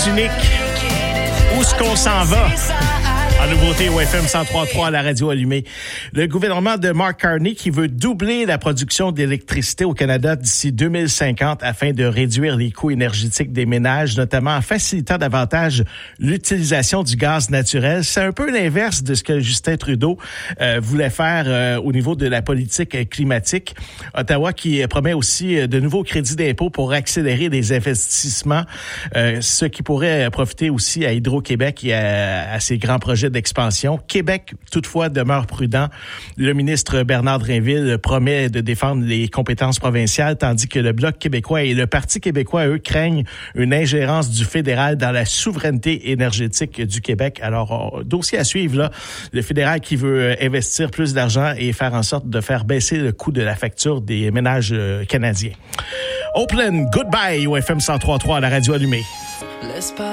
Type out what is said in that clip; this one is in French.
sens unique. Où est-ce qu'on s'en va? En nouveauté au FM 103.3 à la radio allumée. Le gouvernement de Mark Carney qui veut doubler la production d'électricité au Canada d'ici 2050 afin de réduire les coûts énergétiques des ménages, notamment en facilitant davantage l'utilisation du gaz naturel. C'est un peu l'inverse de ce que Justin Trudeau voulait faire au niveau de la politique climatique. Ottawa qui promet aussi de nouveaux crédits d'impôt pour accélérer les investissements, ce qui pourrait profiter aussi à Hydro-Québec et à ses grands projets d'expansion. Québec, toutefois, demeure prudent. Le ministre Bernard Drinville promet de défendre les compétences provinciales, tandis que le Bloc québécois et le Parti québécois, eux, craignent une ingérence du fédéral dans la souveraineté énergétique du Québec. Alors, dossier à suivre, là. Le fédéral qui veut investir plus d'argent et faire en sorte de faire baisser le coût de la facture des ménages canadiens. Oakland, goodbye au FM 103.3 à la radio allumée.